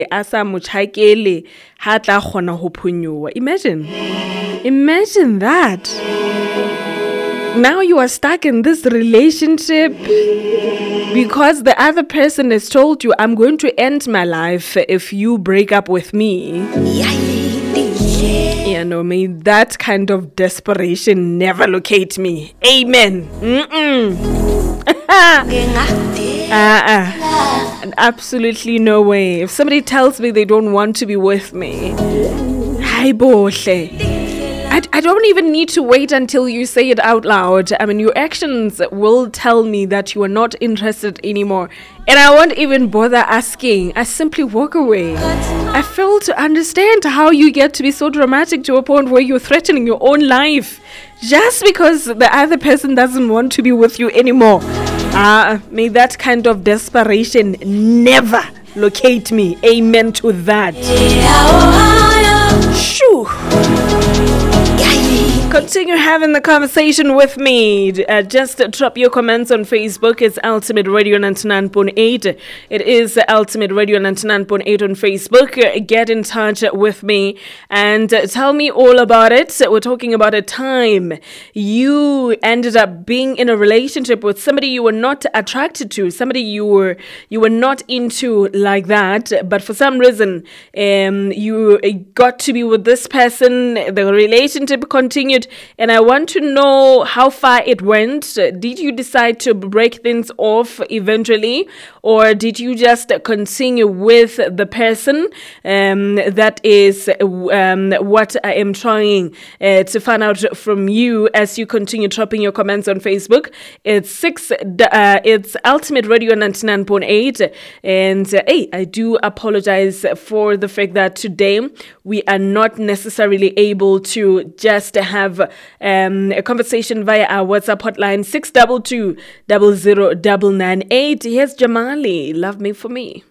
a sa mo tjhakele ha tla kgona ho phonyoha. Imagine that. Now you are stuck in this relationship because the other person has told you, I'm going to end my life if you break up with me. Yeah, no, may that kind of desperation never locate me. Amen. Absolutely no way. If somebody tells me they don't want to be with me, hi bohle. I don't even need to wait until you say it out loud. I mean, your actions will tell me that you are not interested anymore. And I won't even bother asking. I simply walk away. I fail to understand how you get to be so dramatic to a point where you're threatening your own life just because the other person doesn't want to be with you anymore. May that kind of desperation never locate me. Amen to that. Shoo. Continue having the conversation with me. Just drop your comments on Facebook. It's Ultimate Radio 99.8. It is Ultimate Radio 99.8 on Facebook. Get in touch with me and tell me all about it. We're talking about a time you ended up being in a relationship with somebody you were not attracted to, somebody you were not into like that, but for some reason you got to be with this person. The relationship continued. And I want to know how far it went. Did you decide to break things off eventually? Or did you just continue with the person? That is what I am trying to find out from you as you continue dropping your comments on Facebook. It's Ultimate Radio 99.8. And hey, I do apologize for the fact that today we are not necessarily able to just have a conversation via our WhatsApp hotline 622 000998. Here's Jamali, Love Me For Me.